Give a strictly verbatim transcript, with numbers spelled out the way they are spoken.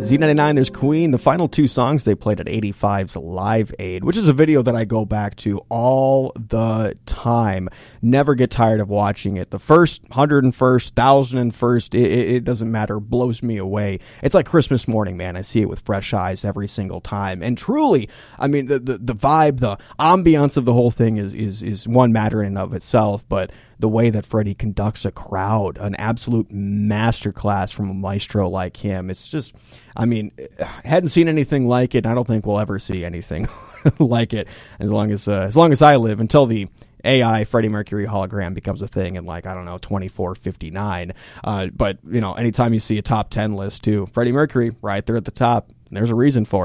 Z ninety-nine, there's Queen. The final two songs they played at eighty-five's Live Aid, which is a video that I go back to all the time. Never get tired of watching it. The first, hundred and first, thousand and first, it, it, it doesn't matter, blows me away. It's like Christmas morning, man. I see it with fresh eyes every single time. And truly, I mean, the the, the vibe, the ambiance of the whole thing is, is, is one matter in and of itself, but the way that Freddie conducts a crowd, an absolute masterclass from a maestro like him. It's just, I mean, I hadn't seen anything like it. And I don't think we'll ever see anything like it as long as uh, as long as I live, until the A I Freddie Mercury hologram becomes a thing in, like, I don't know, twenty-four fifty-nine. Uh, but, you know, anytime you see a top ten list too, Freddie Mercury right there at the top, there's a reason for it.